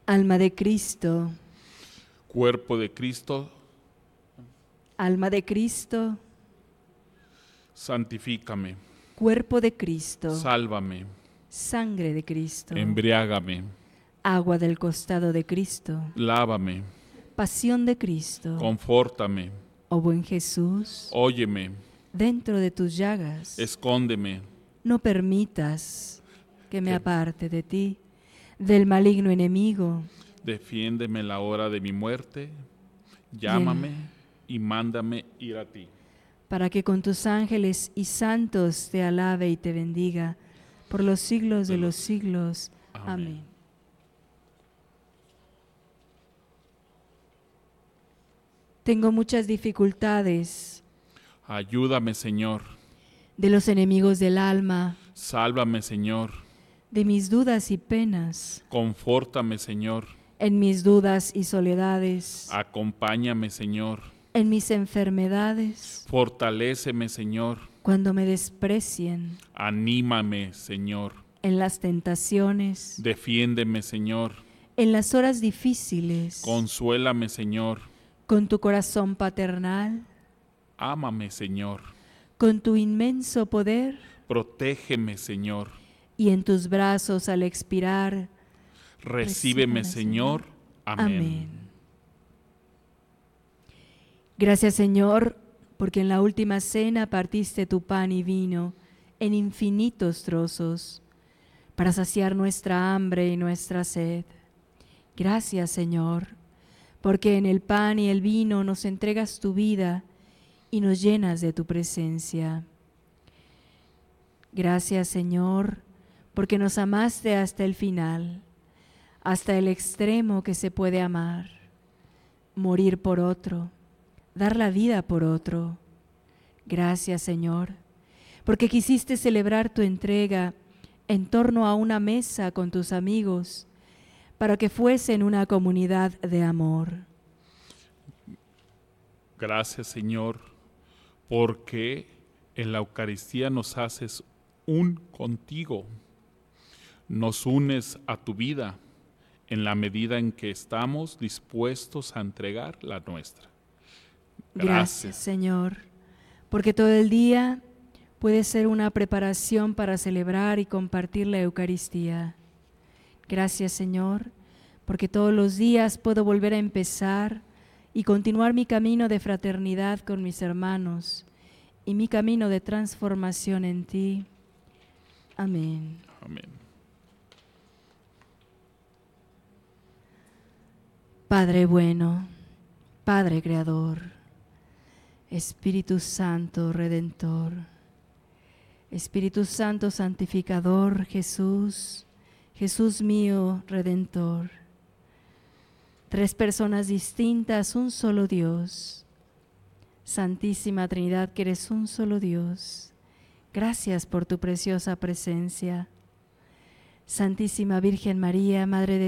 Alma de Cristo, Cuerpo de Cristo, alma de Cristo, santifícame, cuerpo de Cristo, sálvame, sangre de Cristo, embriágame, agua del costado de Cristo, lávame, pasión de Cristo, confórtame, oh buen Jesús, óyeme, dentro de tus llagas, escóndeme, no permitas que me Que- aparte de ti, del maligno enemigo, defiéndeme en la hora de mi muerte, llámame y mándame ir a ti. para que con tus ángeles y santos te alabe y te bendiga por los siglos de los siglos. Amén. Tengo muchas dificultades Ayúdame, Señor, de los enemigos del alma, sálvame, Señor, de mis dudas y penas, confórtame, Señor, en mis dudas y soledades, acompáñame, Señor, en mis enfermedades, fortaléceme, Señor, cuando me desprecien, anímame, Señor, en las tentaciones, defiéndeme, Señor, en las horas difíciles, consuélame, Señor, con tu corazón paternal, ámame, Señor, con tu inmenso poder, protégeme, Señor, y en tus brazos al expirar, recíbeme, Señor. Amén. Gracias, Señor, porque en la última cena partiste tu pan y vino en infinitos trozos para saciar nuestra hambre y nuestra sed. Gracias, Señor, porque en el pan y el vino nos entregas tu vida y nos llenas de tu presencia. Gracias, Señor, porque nos amaste hasta el final, hasta el extremo que se puede amar, morir por otro, dar la vida por otro. Gracias, Señor, porque quisiste celebrar tu entrega en torno a una mesa con tus amigos, para que fuesen una comunidad de amor. Gracias, Señor, porque en la Eucaristía nos haces un contigo, nos unes a tu vida en la medida en que estamos dispuestos a entregar la nuestra. Gracias, Señor, porque todo el día puede ser una preparación para celebrar y compartir la Eucaristía. Gracias, Señor, porque todos los días puedo volver a empezar y continuar mi camino de fraternidad con mis hermanos y mi camino de transformación en ti. Amén. Amén. Padre bueno, Padre creador, Espíritu Santo Redentor, Espíritu Santo santificador, Jesús, Jesús mío Redentor. Tres personas distintas, un solo Dios. Santísima Trinidad, que eres un solo Dios. Gracias por tu preciosa presencia. Santísima Virgen María, Madre de